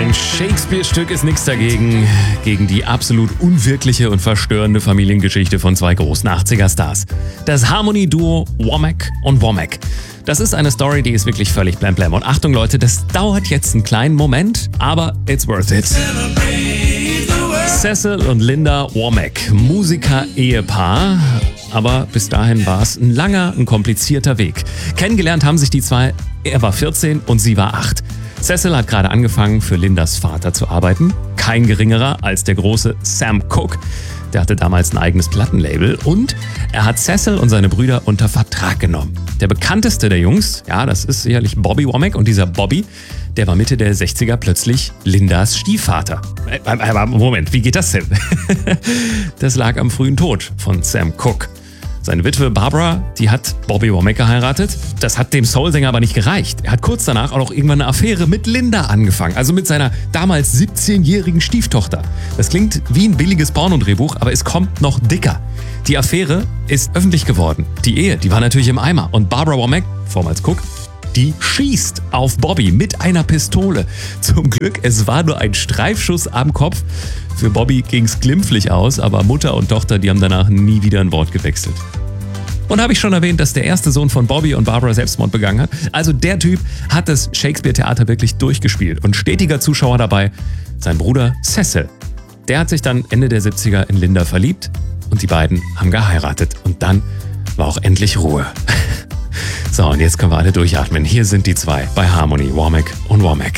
Ein Shakespeare-Stück ist nichts dagegen, gegen die absolut unwirkliche und verstörende Familiengeschichte von zwei großen 80er-Stars. Das Harmony-Duo Womack und Womack. Das ist eine Story, die ist wirklich völlig blam. Und Achtung Leute, das dauert jetzt einen kleinen Moment, aber it's worth it. Cecil und Linda Womack, Musiker-Ehepaar. Aber bis dahin war es ein langer, ein komplizierter Weg. Kennengelernt haben sich die zwei, er war 14 und sie war 8. Cecil hat gerade angefangen, für Lindas Vater zu arbeiten. Kein geringerer als der große Sam Cooke. Der hatte damals ein eigenes Plattenlabel und er hat Cecil und seine Brüder unter Vertrag genommen. Der bekannteste der Jungs, ja, das ist sicherlich Bobby Womack, und dieser Bobby, der war Mitte der 60er plötzlich Lindas Stiefvater. Aber Moment, wie geht das denn? Das lag am frühen Tod von Sam Cooke. Seine Witwe Barbara, die hat Bobby Womack geheiratet. Das hat dem Soulsänger aber nicht gereicht. Er hat kurz danach auch noch irgendwann eine Affäre mit Linda angefangen, also mit seiner damals 17-jährigen Stieftochter. Das klingt wie ein billiges Pornodrehbuch, aber es kommt noch dicker. Die Affäre ist öffentlich geworden. Die Ehe, die war natürlich im Eimer. Und Barbara Womack, vormals Cook, die schießt auf Bobby mit einer Pistole. Zum Glück, es war nur ein Streifschuss am Kopf. Für Bobby ging's glimpflich aus, aber Mutter und Tochter, die haben danach nie wieder ein Wort gewechselt. Und habe ich schon erwähnt, dass der erste Sohn von Bobby und Barbara Selbstmord begangen hat? Also der Typ hat das Shakespeare-Theater wirklich durchgespielt und stetiger Zuschauer dabei, sein Bruder Cecil. Der hat sich dann Ende der 70er in Linda verliebt und die beiden haben geheiratet. Und dann war auch endlich Ruhe. So, und jetzt können wir alle durchatmen. Hier sind die zwei bei Harmony, Womack und Womack.